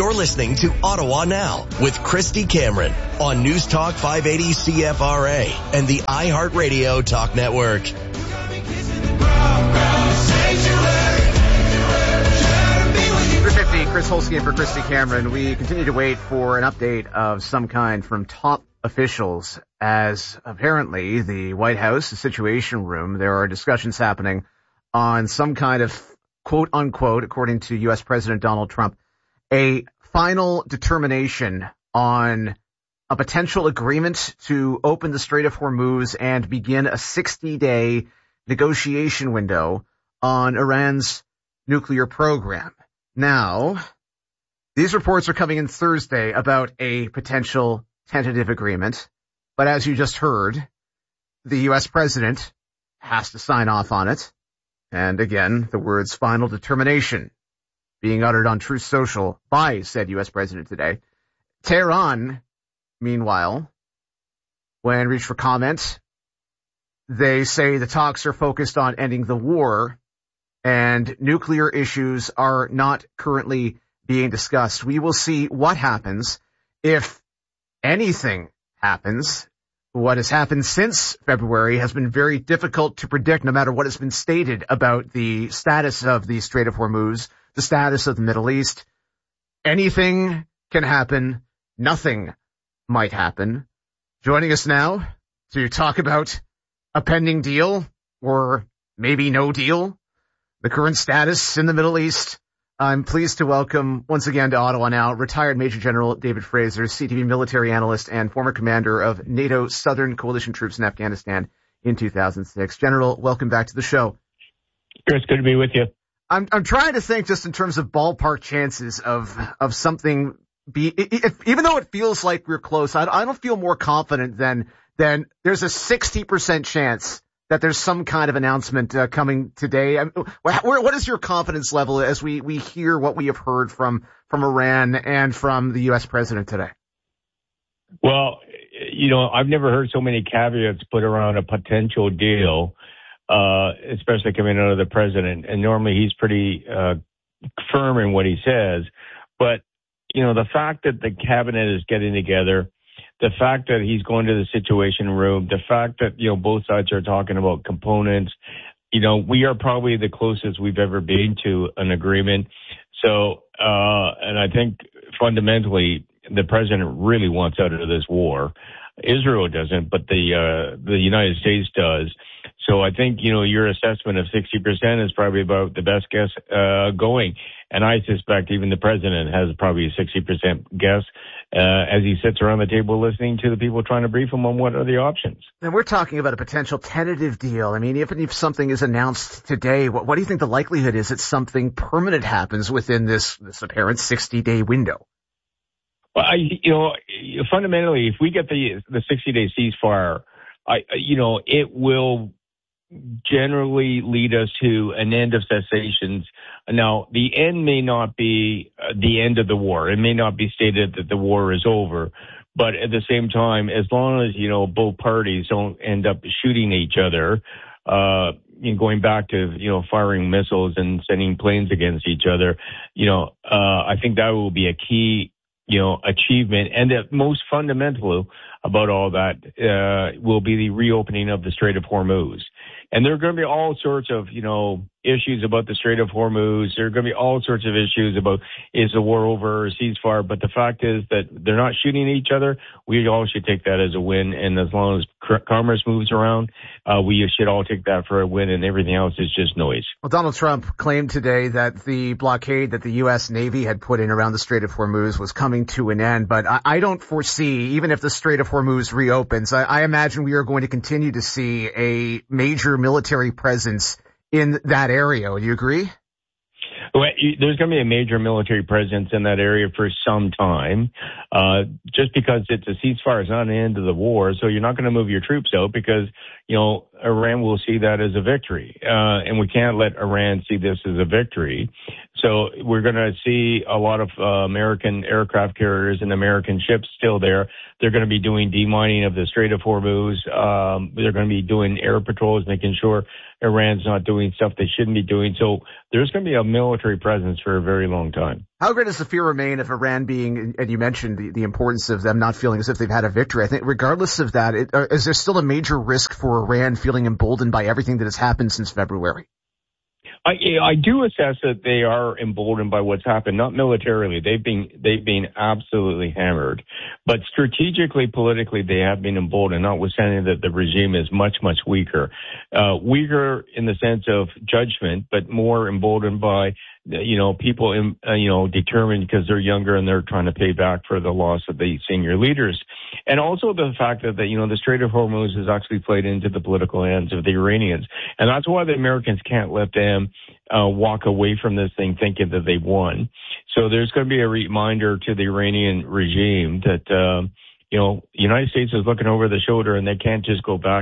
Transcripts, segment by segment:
You're listening to Ottawa Now with Christy Cameron on News Talk 580 CFRA and the iHeartRadio Talk Network. Chris Holsky for Christy Cameron. We continue to wait for an update of some kind from top officials as apparently the White House, the Situation Room, there are discussions happening on some kind of quote unquote, according to U.S. President Donald Trump, a final determination on a potential agreement to open the Strait of Hormuz and begin a 60-day negotiation window on Iran's nuclear program. Now, these reports are coming in Thursday about a potential tentative agreement. But as you just heard, the U.S. president has to sign off on it. And again, the words final determination being uttered on Truth Social by said U.S. president today. Tehran, meanwhile, when reached for comment, they say the talks are focused on ending the war and nuclear issues are not currently being discussed. We will see what happens if anything happens. What has happened since February has been very difficult to predict, no matter what has been stated about the status of the Strait of Hormuz, the status of the Middle East. Anything can happen. Nothing might happen. Joining us now to talk about a pending deal or maybe no deal, the current status in the Middle East. I'm pleased to welcome once again to Ottawa Now retired Major General David Fraser, CTV military analyst and former commander of NATO Southern Coalition troops in Afghanistan in 2006. General, welcome back to the show. Chris, good to be with you. I'm trying to think just in terms of ballpark chances of something even though it feels like we're close, I don't feel more confident than there's a 60% chance that there's some kind of announcement coming today. What is your confidence level as we hear what we have heard from Iran and from the U.S. president today? Well, I've never heard so many caveats put around a potential deal, especially coming out of the president. And normally he's pretty firm in what he says. But, the fact that the cabinet is getting together, the fact that he's going to the Situation Room, the fact that, both sides are talking about components, we are probably the closest we've ever been to an agreement. So, and I think fundamentally the president really wants out of this war. Israel doesn't, but the United States does. So I think, your assessment of 60% is probably about the best guess going. And I suspect even the president has probably a 60% guess as he sits around the table listening to the people trying to brief him on what are the options. And we're talking about a potential tentative deal. I mean, even if something is announced today, what do you think the likelihood is that something permanent happens within this apparent 60-day window? Well, fundamentally, if we get the 60-day ceasefire, it will generally lead us to an end of cessations. Now, the end may not be the end of the war. It may not be stated that the war is over. But at the same time, as long as, both parties don't end up shooting each other, going back to, firing missiles and sending planes against each other, I think that will be a key achievement. And the most fundamental about all that will be the reopening of the Strait of Hormuz. And there are going to be all sorts of, issues about the Strait of Hormuz. There are going to be all sorts of issues about is the war over or ceasefire. But the fact is that they're not shooting each other. We all should take that as a win. And as long as commerce moves around, we should all take that for a win, and everything else is just noise. Well, Donald Trump claimed today that the blockade that the U.S. Navy had put in around the Strait of Hormuz was coming to an end. But I don't foresee, even if the Strait of Hormuz reopens, I imagine we are going to continue to see a major military presence in that area. Would you agree? Well, there's going to be a major military presence in that area for some time, just because it's a ceasefire. It's not an end of the war, so you're not going to move your troops out because, Iran will see that as a victory, and we can't let Iran see this as a victory. So we're going to see a lot of American aircraft carriers and American ships still there. They're going to be doing demining of the Strait of Hormuz. They're going to be doing air patrols, making sure Iran's not doing stuff they shouldn't be doing. So there's going to be a military presence for a very long time. How great does the fear remain of Iran being, and you mentioned the importance of them not feeling as if they've had a victory. I think regardless of that, is there still a major risk for Iran feeling emboldened by everything that has happened since February? I do assess that they are emboldened by what's happened, not militarily. They've been absolutely hammered, but strategically, politically, they have been emboldened, notwithstanding that the regime is much, much weaker. Weaker in the sense of judgment, but more emboldened by, people, determined because they're younger and they're trying to pay back for the loss of the senior leaders. And also the fact that, the Strait of Hormuz has actually played into the political hands of the Iranians. And that's why the Americans can't let them walk away from this thing thinking that they've won. So there's going to be a reminder to the Iranian regime that, the United States is looking over the shoulder and they can't just go back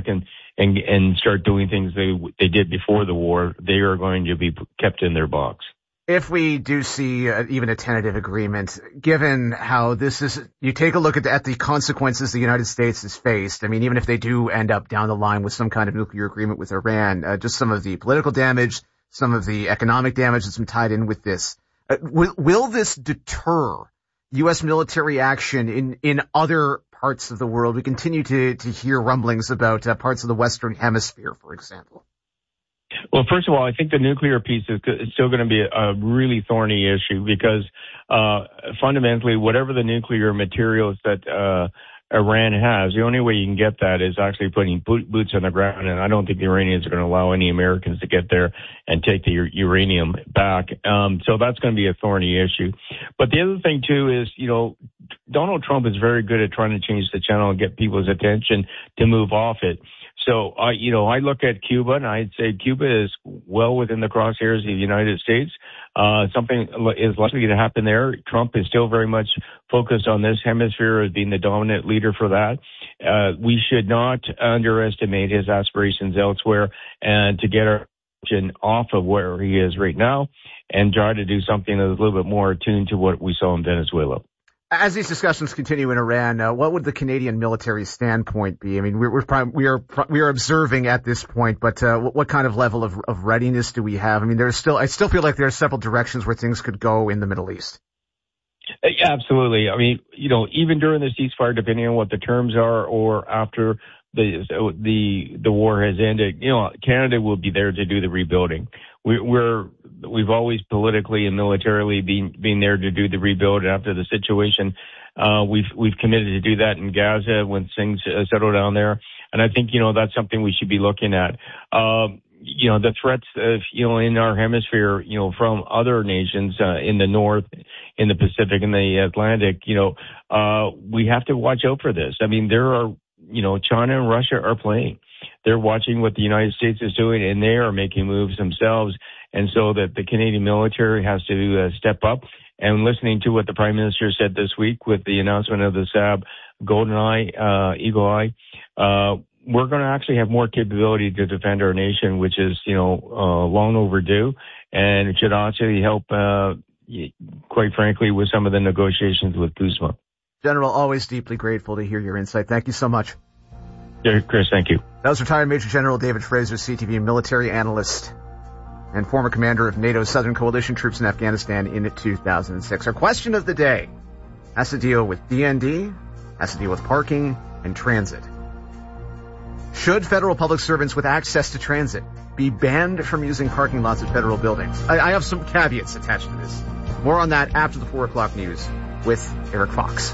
and start doing things they did before the war. They are going to be kept in their box. If we do see even a tentative agreement, given how this is, you take a look at the consequences the United States has faced. I mean, even if they do end up down the line with some kind of nuclear agreement with Iran, just some of the political damage, some of the economic damage that's been tied in with this. Will this deter U.S. military action in other parts of the world? We continue to hear rumblings about parts of the Western Hemisphere, for example. Well, first of all, I think the nuclear piece is still going to be a really thorny issue because fundamentally, whatever the nuclear materials that Iran has, the only way you can get that is actually putting boots on the ground, and I don't think the Iranians are going to allow any Americans to get there and take the uranium back. So that's going to be a thorny issue. But the other thing, too, is, Donald Trump is very good at trying to change the channel and get people's attention to move off it. So, I look at Cuba and I'd say Cuba is well within the crosshairs of the United States. Something is likely to happen there. Trump is still very much focused on this hemisphere as being the dominant leader for that. We should not underestimate his aspirations elsewhere and to get our attention off of where he is right now and try to do something that's a little bit more attuned to what we saw in Venezuela. As these discussions continue in Iran, what would the Canadian military standpoint be? I mean, we are observing at this point, but what kind of level of readiness do we have? I mean, I still feel like there are several directions where things could go in the Middle East. Absolutely. I mean, even during the ceasefire, depending on what the terms are, or after the war has ended, Canada will be there to do the rebuilding. We've always politically and militarily been there to do the rebuild after the situation. We've committed to do that in Gaza when things settle down there. And I think, that's something we should be looking at. The threats of, in our hemisphere, from other nations, in the North, in the Pacific, and the Atlantic, we have to watch out for this. I mean, there are, China and Russia are playing. They're watching what the United States is doing, and they are making moves themselves. And so that the Canadian military has to step up. And listening to what the Prime Minister said this week with the announcement of the Saab GoldenEye, Eagle Eye, we're going to actually have more capability to defend our nation, which is, long overdue. And it should actually help, quite frankly, with some of the negotiations with Kuzma. General, always deeply grateful to hear your insight. Thank you so much. Chris, thank you. That was retired Major General David Fraser, CTV military analyst and former commander of NATO's Southern Coalition troops in Afghanistan in 2006. Our question of the day has to deal with DND, has to deal with parking and transit. Should federal public servants with access to transit be banned from using parking lots at federal buildings? I have some caveats attached to this. More on that after the 4 o'clock news with Eric Fox.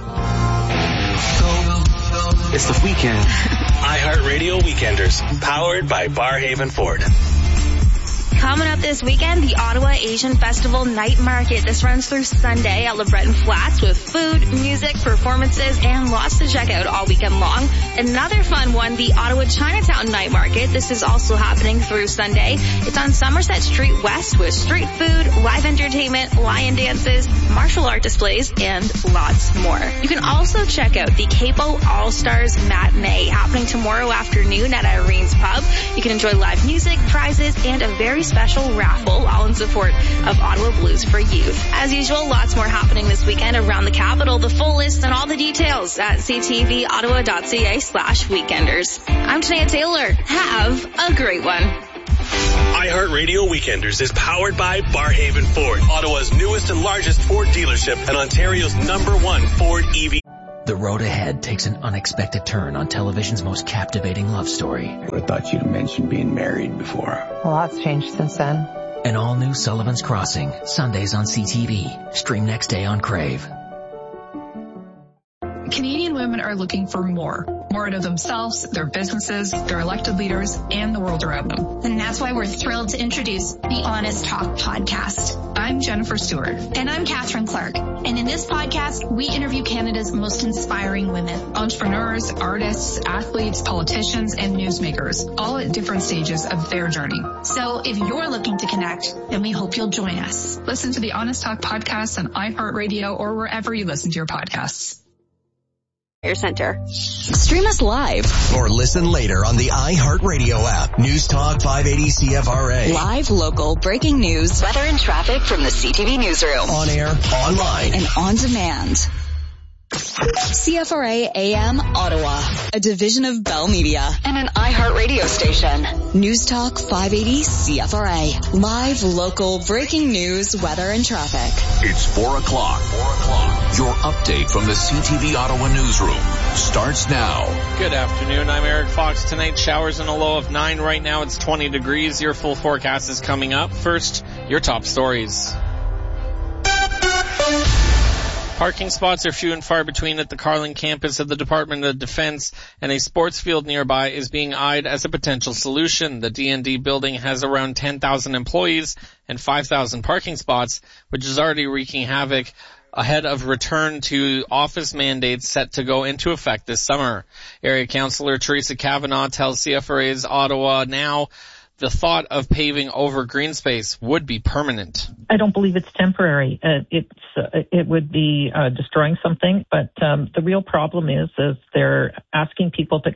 It's the weekend. iHeartRadio Weekenders, powered by Barhaven Ford. Coming up this weekend, the Ottawa Asian Festival Night Market. This runs through Sunday at LeBreton Flats with food, music, performances, and lots to check out all weekend long. Another fun one, the Ottawa Chinatown Night Market. This is also happening through Sunday. It's on Somerset Street West with street food, live entertainment, lion dances, martial art displays, and lots more. You can also check out the Capo All-Stars Matinee happening tomorrow afternoon at Irene's Pub. You can enjoy live music, prizes, and a very special raffle, all in support of Ottawa Blues for Youth. As usual, lots more happening this weekend around the capital. The full list and all the details at ctvottawa.ca/weekenders. I'm Tania Taylor. Have a great one. iHeartRadio Weekenders is powered by Barhaven Ford, Ottawa's newest and largest Ford dealership and Ontario's #1 Ford EV. The road ahead takes an unexpected turn on television's most captivating love story. I thought you'd mentioned being married before. A lot's changed since then. An all-new Sullivan's Crossing, Sundays on CTV. Stream next day on Crave. Canadian women are looking for more out of themselves, their businesses, their elected leaders, and the world around them. And that's why we're thrilled to introduce the Honest Talk podcast. I'm Jennifer Stewart. And I'm Catherine Clark. And in this podcast, we interview Canada's most inspiring women. Entrepreneurs, artists, athletes, politicians, and newsmakers, all at different stages of their journey. So if you're looking to connect, then we hope you'll join us. Listen to the Honest Talk podcast on iHeartRadio or wherever you listen to your podcasts. Center. Stream us live or listen later on the iHeartRadio app. News Talk 580 CFRA. Live, local, breaking news, weather and traffic from the CTV newsroom. On air, online, and on demand. CFRA AM Ottawa, a division of Bell Media and an iHeartRadio station. News Talk 580 CFRA. Live, local, breaking news, weather, and traffic. It's 4 o'clock. Your update from the CTV Ottawa newsroom starts now. Good afternoon. I'm Eric Fox. Tonight, showers and a low of 9. Right now, it's 20 degrees. Your full forecast is coming up. First, your top stories. Parking spots are few and far between at the Carling campus of the Department of Defense, and a sports field nearby is being eyed as a potential solution. The D&D building has around 10,000 employees and 5,000 parking spots, which is already wreaking havoc ahead of return to office mandates set to go into effect this summer. Area Councillor Teresa Kavanaugh tells CFRA's Ottawa Now the thought of paving over green space would be permanent. I don't believe it's temporary. It would be destroying something, but the real problem is they're asking people to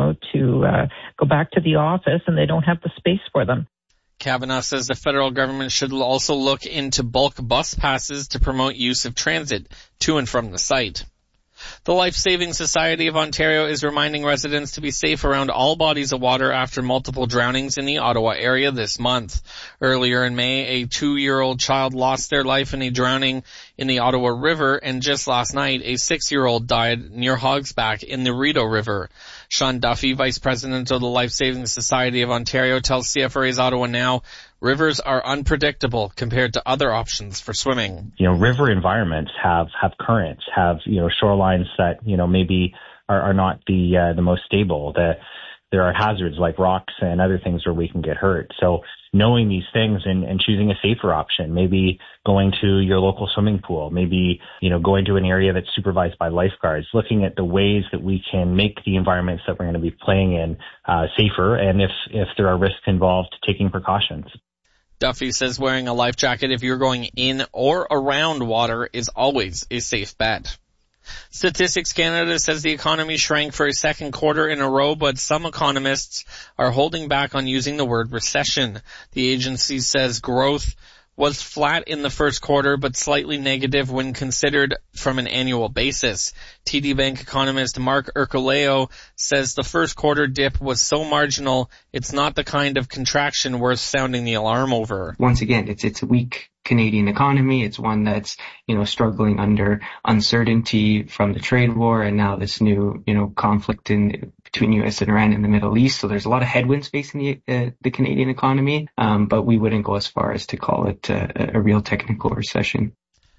go back to the office, and they don't have the space for them. Kavanaugh says the federal government should also look into bulk bus passes to promote use of transit to and from the site. The Life Saving Society of Ontario is reminding residents to be safe around all bodies of water after multiple drownings in the Ottawa area this month. Earlier in May, a 2-year-old child lost their life in a drowning in the Ottawa River, and just last night, a 6-year-old died near Hogsback in the Rideau River. Sean Duffy, Vice President of the Life Saving Society of Ontario, tells CFRA's Ottawa Now, rivers are unpredictable compared to other options for swimming. River environments have currents, have, shorelines that, maybe are not the most stable. There are hazards like rocks and other things where we can get hurt. So knowing these things and choosing a safer option, maybe going to your local swimming pool, maybe, going to an area that's supervised by lifeguards, looking at the ways that we can make the environments that we're going to be playing in safer, and if there are risks involved, taking precautions. Duffy says wearing a life jacket if you're going in or around water is always a safe bet. Statistics Canada says the economy shrank for a second quarter in a row, but some economists are holding back on using the word recession. The agency says growth was flat in the first quarter, but slightly negative when considered from an annual basis. TD Bank economist Mark Ercoleo says the first quarter dip was so marginal, it's not the kind of contraction worth sounding the alarm over. Once again, it's a weak Canadian economy. It's one that's, struggling under uncertainty from the trade war and now this new, conflict between U.S. and Iran in the Middle East. So there's a lot of headwinds facing the Canadian economy, but we wouldn't go as far as to call it a real technical recession.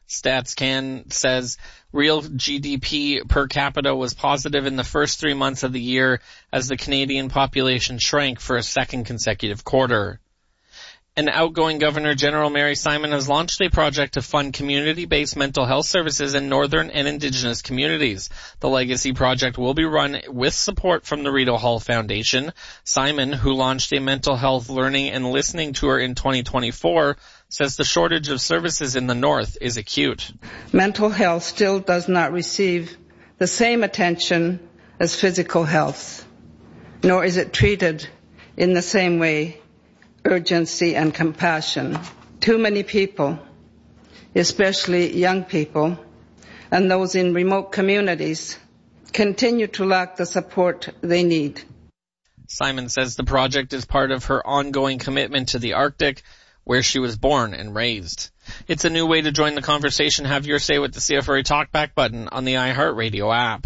StatsCan says real GDP per capita was positive in the first 3 months of the year as the Canadian population shrank for a second consecutive quarter. An outgoing Governor General Mary Simon has launched a project to fund community-based mental health services in northern and Indigenous communities. The Legacy Project will be run with support from the Rideau Hall Foundation. Simon, who launched a mental health learning and listening tour in 2024, says the shortage of services in the north is acute. Mental health still does not receive the same attention as physical health, nor is it treated in the same way. Urgency and compassion. Too many people, especially young people and those in remote communities, continue to lack the support they need. Simon says the project is part of her ongoing commitment to the Arctic, where she was born and raised. It's a new way to join the conversation. Have your say with the CFRA Talkback button on the iHeartRadio app.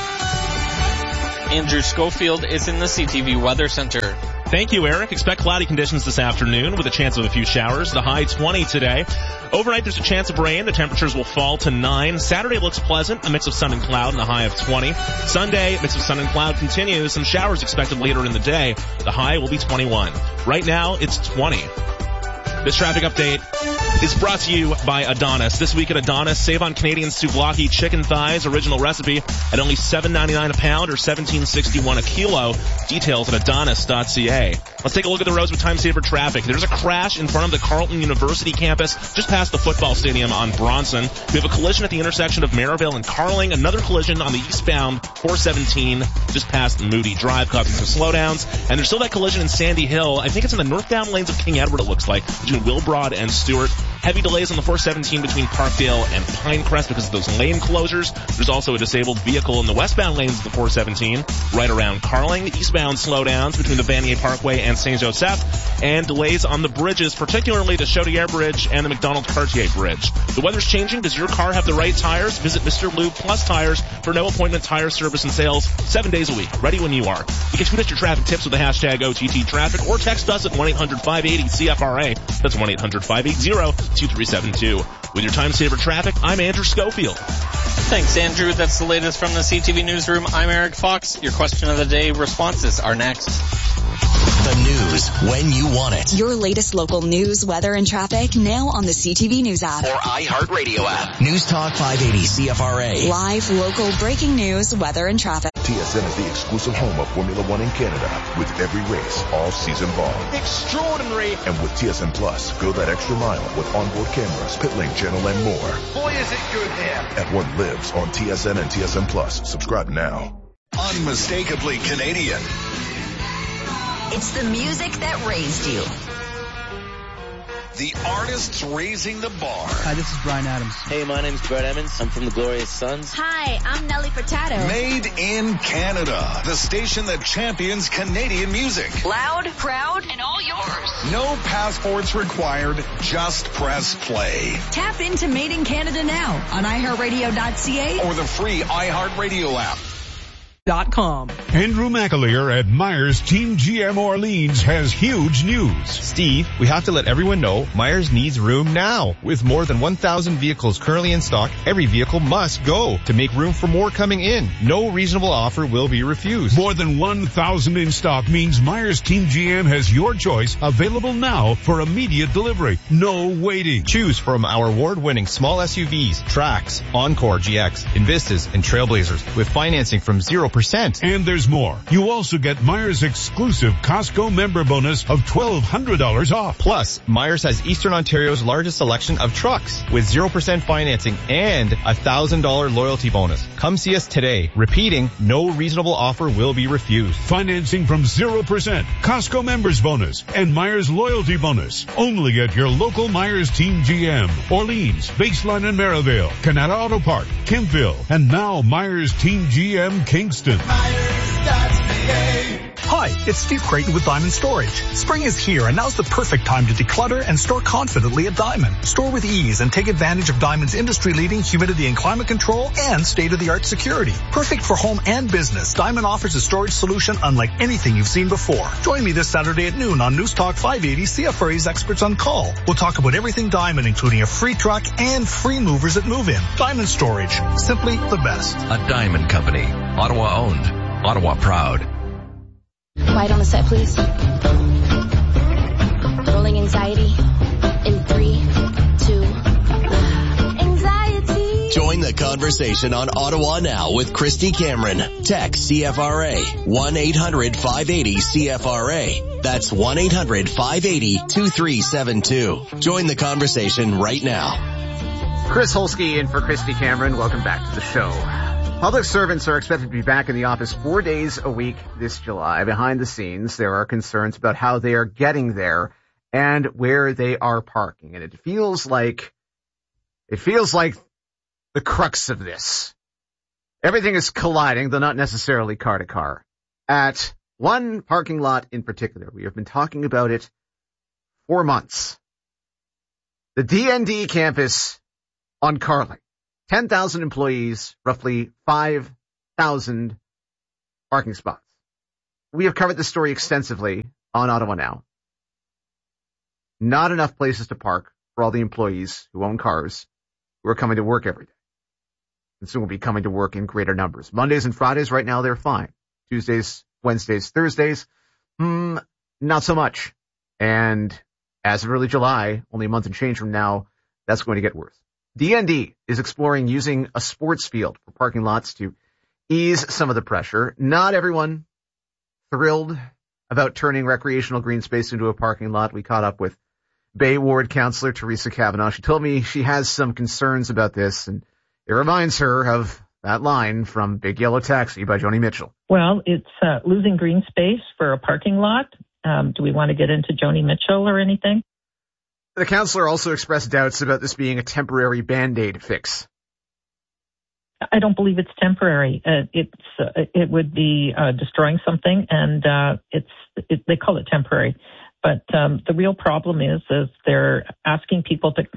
Andrew Schofield is in the CTV Weather Center. Thank you, Eric. Expect cloudy conditions this afternoon with a chance of a few showers. The high 20 today. Overnight, there's a chance of rain. The temperatures will fall to 9. Saturday looks pleasant, a mix of sun and cloud, and a high of 20. Sunday, a mix of sun and cloud continues. Some showers expected later in the day. The high will be 21. Right now, it's 20. This traffic update is brought to you by Adonis. This week at Adonis, save on Canadian souvlaki chicken thighs, original recipe, at only $7.99 a pound or $17.61 a kilo. Details at adonis.ca. Let's take a look at the roads with time-saver traffic. There's a crash in front of the Carleton University campus, just past the football stadium on Bronson. We have a collision at the intersection of Merivale and Carling. Another collision on the eastbound 417, just past Moody Drive, causing some slowdowns. And there's still that collision in Sandy Hill. I think it's in the northbound lanes of King Edward, it looks like, between Wilbrod and Stewart. Heavy delays on the 417 between Parkdale and Pinecrest because of those lane closures. There's also a disabled vehicle in the westbound lanes of the 417 right around Carling. Eastbound slowdowns between the Vanier Parkway and Saint Joseph, and delays on the bridges, particularly the Chaudière Bridge and the McDonald-Cartier Bridge. The weather's changing. Does your car have the right tires? Visit Mr. Lube Plus Tires for no appointment tire service and sales 7 days a week. Ready when you are. You can tweet us your traffic tips with the hashtag OTT-traffic or text us at 1-800-580-CFRA. That's 1-800-580-2372. With your time-saver traffic, I'm Andrew Schofield. Thanks, Andrew. That's the latest from the CTV Newsroom. I'm Eric Fox. Your question of the day responses are next. The news when you want it. Your latest local news, weather, and traffic now on the CTV News app. Or iHeartRadio app. News Talk 580 CFRA. Live, local, breaking news, weather, and traffic. TSN is the exclusive home of Formula One in Canada, with every race all season long. Extraordinary! And with TSN Plus, go that extra mile with onboard cameras, pit lane channel, and more. Boy, is it good here! F1 lives on TSN and TSN Plus. Subscribe now. Unmistakably Canadian. It's the music that raised you. The artists raising the bar. Hi, this is Bryan Adams. Hey, my name's Brett Emmons. I'm from the Glorious Sons. Hi, I'm Nelly Furtado. Made in Canada. The station that champions Canadian music. Loud, proud, and all yours. No passports required. Just press play. Tap into Made in Canada now on iHeartRadio.ca or the free iHeartRadio app. Andrew McAleer at Myers Team GM Orleans has huge news. Steve, we have to let everyone know Myers needs room now. With more than 1,000 vehicles currently in stock, every vehicle must go to make room for more coming in. No reasonable offer will be refused. More than 1,000 in stock means Myers Team GM has your choice available now for immediate delivery. No waiting. Choose from our award-winning small SUVs, Trax, Encore GX, Invistas, and Trailblazers with financing from 0%. And there's more. You also get Myers' exclusive Costco member bonus of $1,200 off. Plus, Myers has Eastern Ontario's largest selection of trucks with 0% financing and $1,000 loyalty bonus. Come see us today. Repeating, no reasonable offer will be refused. Financing from 0%, Costco members bonus, and Myers loyalty bonus. Only at your local Myers Team GM. Orleans, Baseline and Merivale, Canada Auto Park, Kempville, and now Myers Team GM Kingston. Hi, it's Steve Creighton with Diamond Storage. Spring is here and now's the perfect time to declutter and store confidently at Diamond. Store with ease and take advantage of Diamond's industry-leading humidity and climate control and state-of-the-art security. Perfect for home and business, Diamond offers a storage solution unlike anything you've seen before. Join me this Saturday at noon on News Talk 580 CFRA's Experts on Call. We'll talk about everything Diamond, including a free truck and free movers at move-in. Diamond Storage, simply the best. A Diamond Company. Ottawa owned. Ottawa proud. Quiet on the set, please. Rolling anxiety. In 3, 2. Anxiety. Join the conversation on Ottawa Now with Christy Cameron. Text CFRA 1-800-580-CFRA. That's 1-800-580-2372. Join the conversation right now. Chris Holsky in for Christy Cameron. Welcome back to the show. Public servants are expected to be back in the office 4 days a week this July. Behind the scenes, there are concerns about how they are getting there and where they are parking. And it feels like the crux of this. Everything is colliding, though not necessarily car to car, at One parking lot in particular. We have been talking about it for months. The DND campus on Carling. 10,000 employees, roughly 5,000 parking spots. We have covered this story extensively on Ottawa Now. Not enough places to park for all the employees who own cars who are coming to work every day. And soon will be coming to work in greater numbers. Mondays and Fridays, right now, they're fine. Tuesdays, Wednesdays, Thursdays, not so much. And as of early July, only a month and change from now, that's going to get worse. DND is exploring using a sports field for parking lots to ease some of the pressure. Not everyone thrilled about turning recreational green space into a parking lot. We caught up with Bay Ward Councillor Teresa Kavanaugh. She told me she has some concerns about this, and it reminds her of that line from Big Yellow Taxi by Joni Mitchell. Well, it's losing green space for a parking lot. Do we want to get into Joni Mitchell or anything? The councillor also expressed doubts about this being a temporary Band-Aid fix. I don't believe it's temporary. It would be destroying something, and they call it temporary. But the real problem is they're asking people to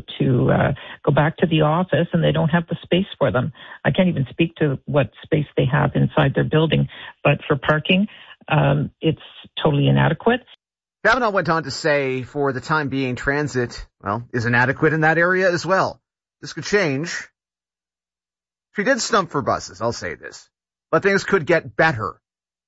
go back to the office, and they don't have the space for them. I can't even speak to what space they have inside their building. But for parking, it's totally inadequate. Kavanaugh went on to say, for the time being, transit, is inadequate in that area as well. This could change. She did stump for buses, I'll say this. But things could get better.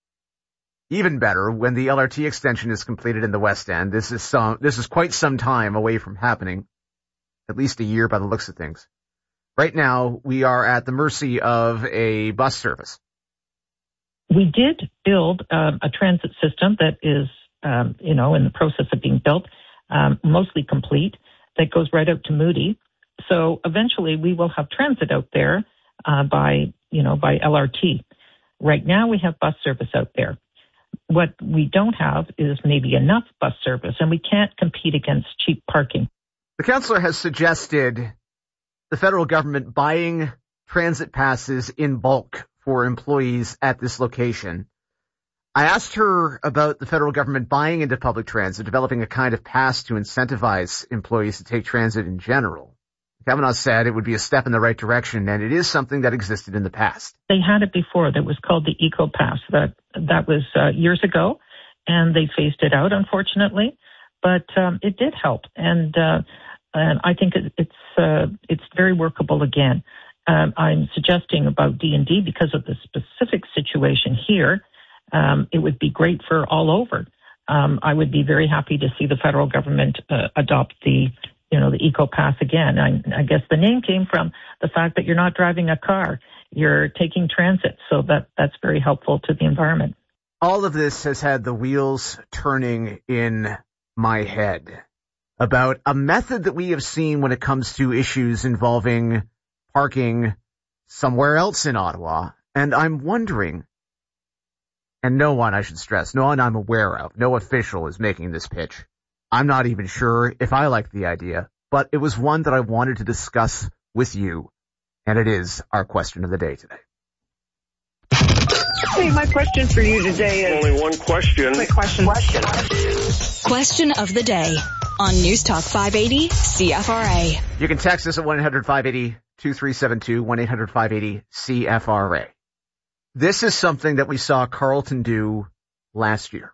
Even better when the LRT extension is completed in the West End. This is quite some time away from happening. At least a year by the looks of things. Right now, we are at the mercy of a bus service. We did build a transit system that is in the process of being built, mostly complete, that goes right out to Moody. So eventually we will have transit out there by LRT. Right now we have bus service out there. What we don't have is maybe enough bus service, and we can't compete against cheap parking. The councillor has suggested the federal government buying transit passes in bulk for employees at this location. I asked her about the federal government buying into public transit, developing a kind of pass to incentivize employees to take transit in general. Kavanaugh said it would be a step in the right direction, and it is something that existed in the past. They had it before. That was called the Eco Pass. That was years ago, and they phased it out, unfortunately. But it did help, and I think it's very workable again. I'm suggesting about D&D because of the specific situation here. It would be great for all over. I would be very happy to see the federal government adopt the Eco Pass again. I guess the name came from the fact that you're not driving a car, you're taking transit. So that's very helpful to the environment. All of this has had the wheels turning in my head about a method that we have seen when it comes to issues involving parking somewhere else in Ottawa. And I'm wondering, and no one, I should stress, no one I'm aware of, no official is making this pitch. I'm not even sure if I like the idea, but it was one that I wanted to discuss with you, and it is our question of the day today. Hey, my question for you today is... Only one question. Quick question. Question of the day on News Talk 580 CFRA. You can text us at 1-800-580-2372, 1-800-580-CFRA. This is something that we saw Carleton do last year.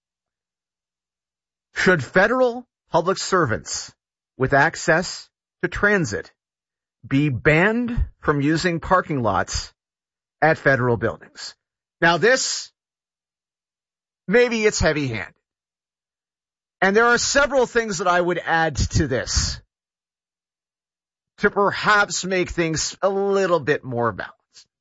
Should federal public servants with access to transit be banned from using parking lots at federal buildings? Now this, maybe it's heavy-handed. And there are several things that I would add to this to perhaps make things a little bit more balanced.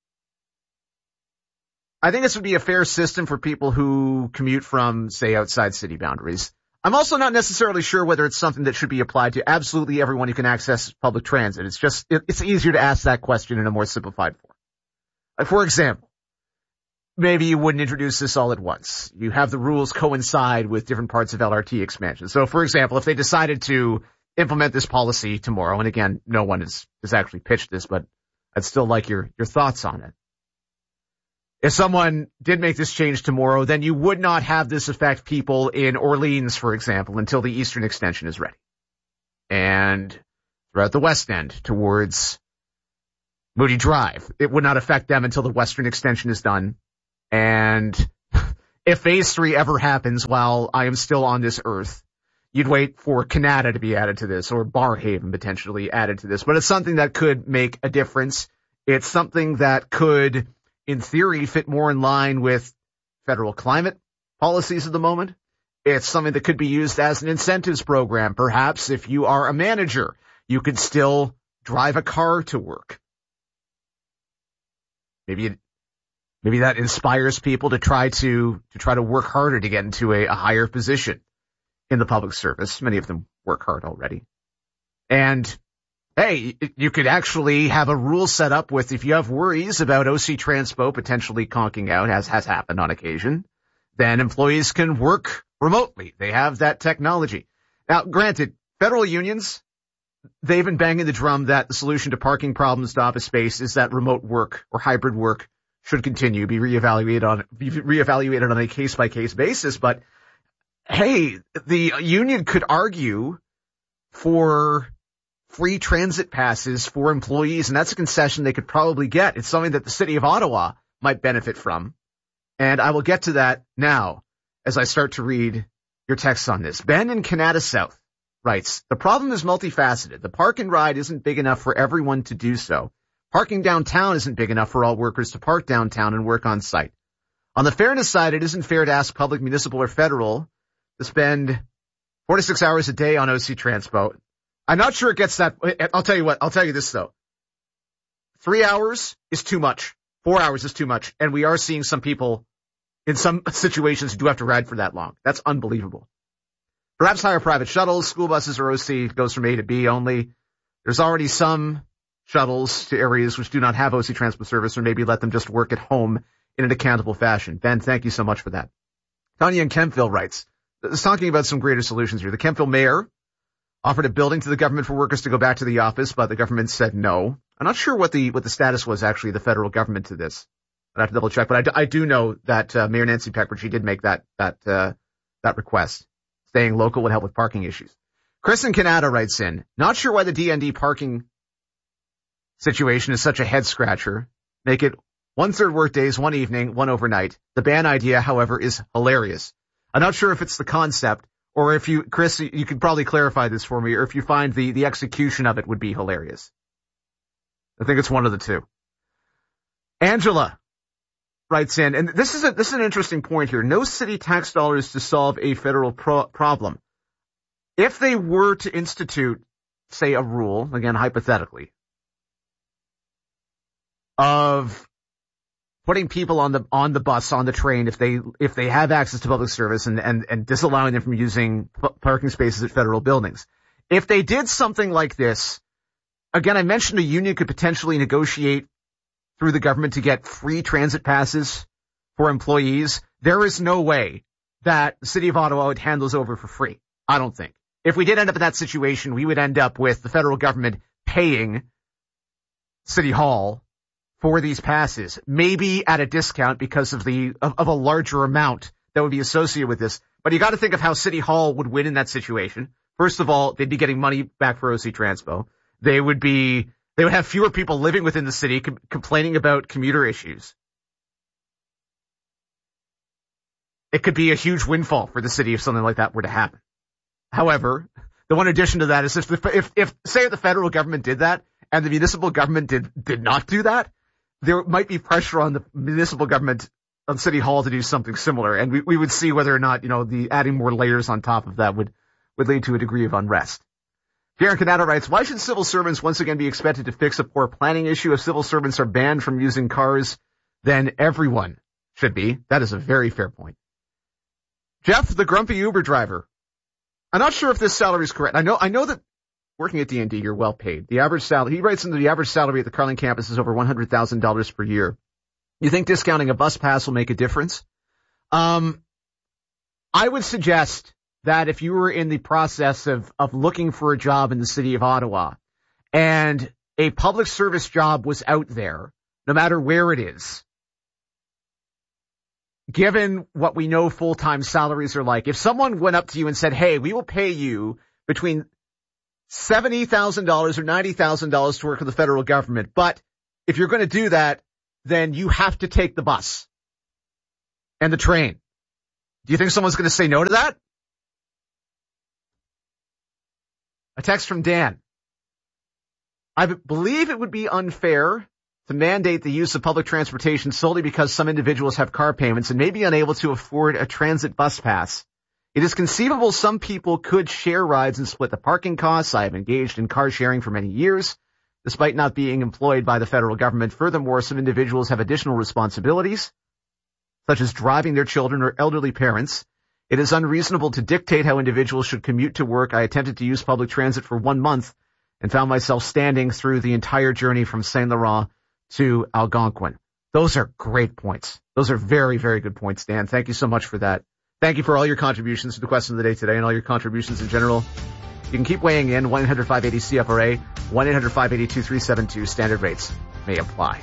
I think this would be a fair system for people who commute from, say, outside city boundaries. I'm also not necessarily sure whether it's something that should be applied to absolutely everyone who can access public transit. It's easier to ask that question in a more simplified form. For example, maybe you wouldn't introduce this all at once. You have the rules coincide with different parts of LRT expansion. So, for example, if they decided to implement this policy tomorrow, and again, no one has actually pitched this, but I'd still like your thoughts on it. If someone did make this change tomorrow, then you would not have this affect people in Orleans, for example, until the eastern extension is ready. And throughout the West End towards Moody Drive, it would not affect them until the western extension is done. And if phase 3 ever happens while I am still on this earth, you'd wait for Canada to be added to this, or Barrhaven potentially added to this. But it's something that could make a difference. It's something that could, in theory, fit more in line with federal climate policies at the moment. It's something that could be used as an incentives program. Perhaps if you are a manager, you could still drive a car to work. Maybe that inspires people to try to work harder to get into a higher position in the public service. Many of them work hard already. And hey, you could actually have a rule set up with, if you have worries about OC Transpo potentially conking out, as has happened on occasion, then employees can work remotely. They have that technology. Now, granted, federal unions, they've been banging the drum that the solution to parking problems to office space is that remote work or hybrid work should continue, be reevaluated on a case-by-case basis. But hey, the union could argue for free transit passes for employees, and that's a concession they could probably get. It's something that the city of Ottawa might benefit from. And I will get to that now as I start to read your texts on this. Ben in Canada South writes, the problem is multifaceted. The park and ride isn't big enough for everyone to do so. Parking downtown isn't big enough for all workers to park downtown and work on site. On the fairness side, it isn't fair to ask public, municipal, or federal to spend 4 to 6 hours a day on OC Transpo. I'm not sure it gets that. I'll tell you this though. 3 hours is too much. 4 hours is too much. And we are seeing some people in some situations who do have to ride for that long. That's unbelievable. Perhaps hire private shuttles, school buses, or OC goes from A to B only. There's already some shuttles to areas which do not have OC Transpo service, or maybe let them just work at home in an accountable fashion. Ben, thank you so much for that. Tanya in Kempville writes, it's talking about some greater solutions here. The Kempville mayor offered a building to the government for workers to go back to the office, but the government said no. I'm not sure what the status was actually, the federal government to this. I'd have to double check, but I do know that Mayor Nancy Peckford, she did make that request. Staying local would help with parking issues. Chris in Canada writes in, not sure why the DND parking situation is such a head scratcher. Make it 1/3 work days, 1 evening, 1 overnight. The ban idea, however, is hilarious. I'm not sure if it's the concept, or if you, Chris, you could probably clarify this for me, or if you find the execution of it would be hilarious. I think it's one of the two. Angela writes in, and this is an interesting point here. No city tax dollars to solve a federal problem. If they were to institute, say, a rule, again, hypothetically, of putting people on the bus, on the train, if they have access to public service and disallowing them from using parking spaces at federal buildings. If they did something like this, again, I mentioned a union could potentially negotiate through the government to get free transit passes for employees. There is no way that the city of Ottawa would hand those over for free. I don't think. If we did end up in that situation, we would end up with the federal government paying City Hall for these passes, maybe at a discount because of a larger amount that would be associated with this. But you got to think of how City Hall would win in that situation. First of all, they'd be getting money back for OC Transpo. They would have fewer people living within the city complaining about commuter issues. It could be a huge windfall for the city if something like that were to happen. However, the one addition to that is if say the federal government did that and the municipal government did not do that, there might be pressure on the municipal government, on City Hall, to do something similar. And we would see whether or not, the adding more layers on top of that would lead to a degree of unrest. Darren Canada writes, why should civil servants once again be expected to fix a poor planning issue? If civil servants are banned from using cars, then everyone should be. That is a very fair point. Jeff, the grumpy Uber driver. I'm not sure if this salary is correct. I know that working at D&D, you're well paid. The average salary, he writes into the average salary at the Carling campus is over $100,000 per year. You think discounting a bus pass will make a difference? I would suggest that if you were in the process of looking for a job in the city of Ottawa and a public service job was out there, no matter where it is, given what we know full-time salaries are like, if someone went up to you and said, hey, we will pay you between $70,000 or $90,000 to work for the federal government, but if you're going to do that, then you have to take the bus and the train. Do you think someone's going to say no to that? A text from Dan. I believe it would be unfair to mandate the use of public transportation solely because some individuals have car payments and may be unable to afford a transit bus pass. It is conceivable some people could share rides and split the parking costs. I have engaged in car sharing for many years, despite not being employed by the federal government. Furthermore, some individuals have additional responsibilities, such as driving their children or elderly parents. It is unreasonable to dictate how individuals should commute to work. I attempted to use public transit for 1 month and found myself standing through the entire journey from Saint Laurent to Algonquin. Those are great points. Those are very, very good points, Dan. Thank you so much for that. Thank you for all your contributions to the question of the day today and all your contributions in general. You can keep weighing in. 1-800-580-CFRA, 1-800-580-2372. Standard rates may apply.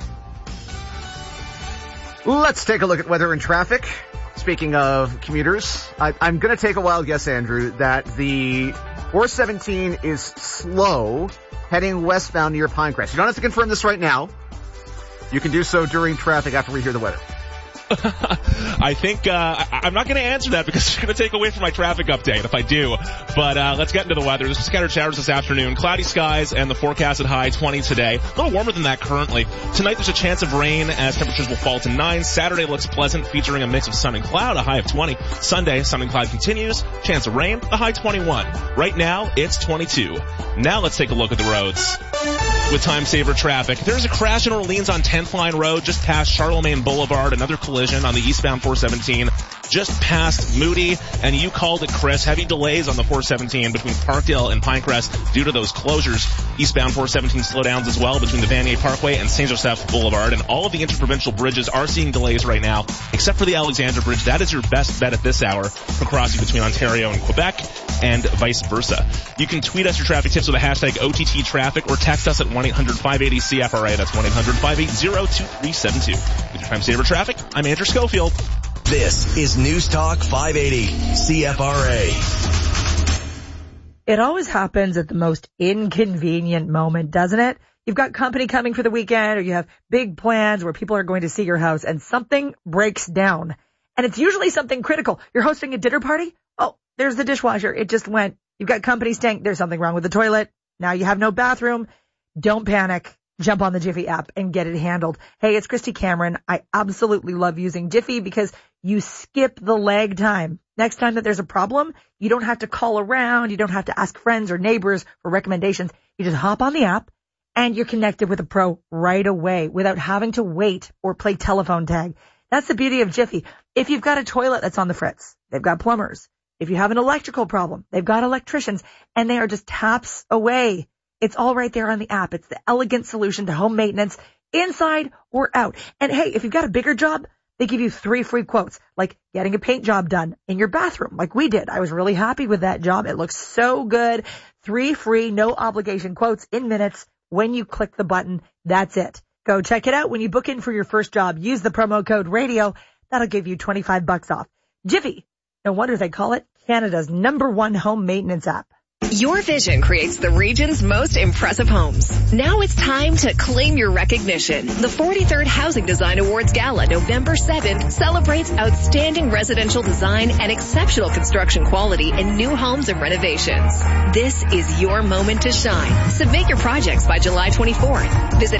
Let's take a look at weather and traffic. Speaking of commuters, I'm going to take a wild guess, Andrew, that the 417 is slow heading westbound near Pinecrest. You don't have to confirm this right now. You can do so during traffic after we hear the weather. I think I'm not going to answer that because it's going to take away from my traffic update if I do. But let's get into the weather. There's scattered showers this afternoon, cloudy skies, and the forecasted high 20 today. A little warmer than that currently. Tonight there's a chance of rain as temperatures will fall to 9. Saturday looks pleasant, featuring a mix of sun and cloud, a high of 20. Sunday, sun and cloud continues, chance of rain, a high 21. Right now, it's 22. Now let's take a look at the roads. With time saver traffic, there's a crash in Orleans on 10th Line Road just past Charlemagne Boulevard. Another collision on the eastbound 417 just past Moody, and you called it, Chris. Heavy delays on the 417 between Parkdale and Pinecrest due to those closures. Eastbound 417 slowdowns as well between the Vanier Parkway and St. Joseph Boulevard, and all of the interprovincial bridges are seeing delays right now, except for the Alexandra Bridge. That is your best bet at this hour for crossing between Ontario and Quebec, and vice versa. You can tweet us your traffic tips with the hashtag OTT traffic or text us at 1-800-580-CFRA. That's 1-800-580-2372. With your time saver traffic, I'm Andrew Schofield. This is News Talk 580 CFRA. It always happens at the most inconvenient moment, doesn't it? You've got company coming for the weekend, or you have big plans where people are going to see your house, and something breaks down. And it's usually something critical. You're hosting a dinner party? Oh, there's the dishwasher. It just went. You've got company staying. There's something wrong with the toilet. Now you have no bathroom. Don't panic. Jump on the Jiffy app and get it handled. Hey, it's Christy Cameron. I absolutely love using Jiffy because you skip the lag time. Next time that there's a problem, you don't have to call around. You don't have to ask friends or neighbors for recommendations. You just hop on the app and you're connected with a pro right away without having to wait or play telephone tag. That's the beauty of Jiffy. If you've got a toilet that's on the fritz, they've got plumbers. If you have an electrical problem, they've got electricians, and they are just taps away. It's all right there on the app. It's the elegant solution to home maintenance, inside or out. And hey, if you've got a bigger job, they give you 3 free quotes, like getting a paint job done in your bathroom, like we did. I was really happy with that job. It looks so good. 3 free, no obligation quotes in minutes when you click the button. That's it. Go check it out. When you book in for your first job, use the promo code radio. That'll give you $25 off. Jiffy. No wonder they call it Canada's #1 home maintenance app. Your vision creates the region's most impressive homes. Now it's time to claim your recognition. The 43rd Housing Design Awards Gala, November 7th, celebrates outstanding residential design and exceptional construction quality in new homes and renovations. This is your moment to shine. Submit your projects by July 24th. Visit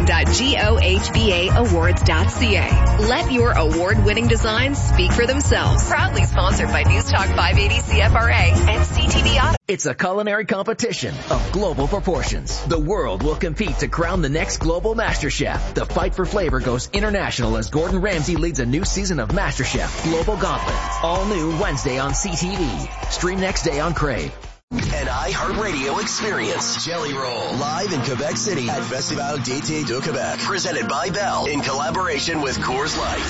housing.gohbaawards.ca. Let your award-winning designs speak for themselves. Proudly sponsored by News Talk 580 CFRA and CTV Auto. It's a culinary competition of global proportions. The world will compete to crown the next global MasterChef. The fight for flavor goes international as Gordon Ramsay leads a new season of MasterChef Global Gauntlet. All new Wednesday on CTV. Stream next day on Crave. An iHeartRadio experience. Jelly Roll. Live in Quebec City at Festival d'été de Québec. Presented by Bell in collaboration with Coors Light.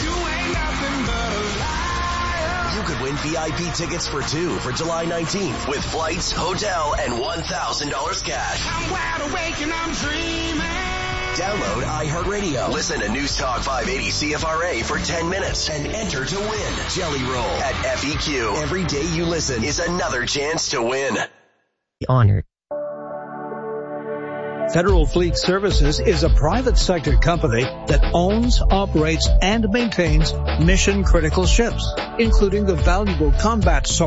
You could win VIP tickets for 2 for July 19th with flights, hotel, and $1,000 cash. I'm wide awake and I'm dreaming. Download iHeartRadio. Listen to News Talk 580 CFRA for 10 minutes and enter to win. Jelly Roll at FEQ. Every day you listen is another chance to win. Honored. Federal Fleet Services is a private sector company that owns, operates, and maintains mission-critical ships, including the valuable combat